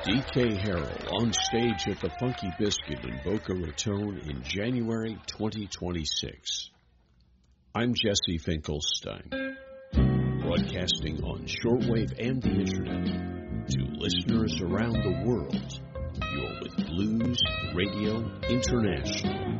DK Harrell on stage at the Funky Biscuit in Boca Raton in January 2026. I'm Jesse Finkelstein, broadcasting on shortwave and the internet to listeners around the world. You're with Blues Radio International.